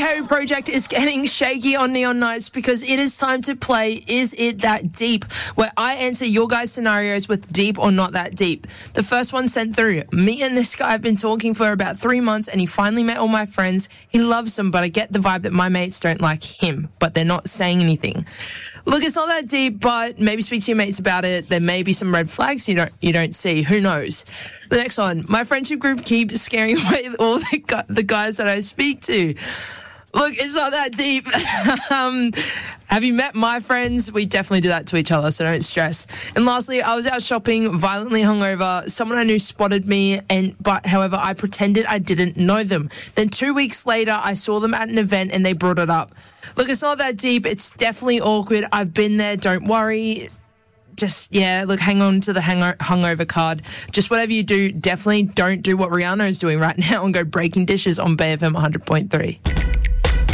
Carey Project is getting shaky on Neon Nights because it is time to play Is It That Deep, where I answer your guys' scenarios with deep or not that deep. The first one sent through. Me and this guy have been talking for about 3 months and he finally met all my friends. He loves them, but I get the vibe that my mates don't like him, but they're not saying anything. Look, it's not that deep, but maybe speak to your mates about it. There may be some red flags you don't see. Who knows? The next one. My friendship group keeps scaring away all the guys that I speak to. Look, it's not that deep. Have you met my friends? We definitely do that to each other, so don't stress. And lastly, I was out shopping, violently hungover. Someone I knew spotted me, but however, I pretended I didn't know them. Then 2 weeks later, I saw them at an event and they brought it up. Look, it's not that deep. It's definitely awkward. I've been there. Don't worry. Just, look, hang on to the hungover card. Just whatever you do, definitely don't do what Rihanna is doing right now and go breaking dishes on BFM 100.3.